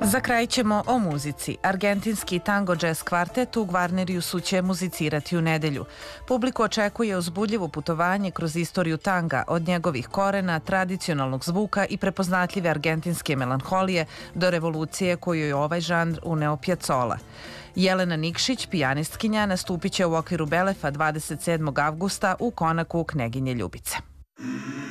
Za kraj ćemo o muzici. Argentinski tango jazz kvartet u Gvarneriusu će muzicirati u nedelju. Publiku očekuje uzbudljivo putovanje kroz istoriju tanga, od njegovih korena, tradicionalnog zvuka i prepoznatljive argentinske melanholije do revolucije koju je ovaj žanr uneo Piazzolla. Jelena Nikšić, pijanistkinja, nastupit će u okviru Belefa 27. avgusta u konaku Kneginje Ljubice.